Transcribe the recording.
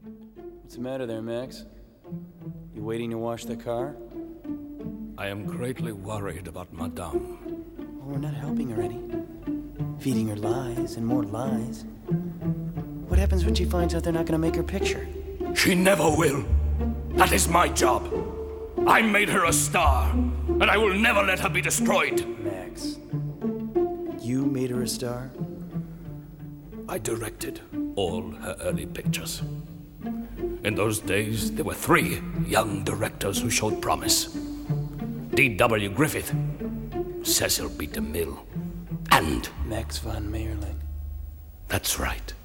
What's the matter there, Max? You waiting to wash the car? I am greatly worried about Madame. Oh, we're not helping her any. Feeding her lies and more lies. What happens when she finds out they're not gonna make her picture? She never will. That is my job. I made her a star, and I will never let her be destroyed. Max, you made her a star? I directed all her early pictures. In those days, there were 3 young directors who showed promise. D.W. Griffith, Cecil B. DeMille, and... Max von Mayerling. That's right.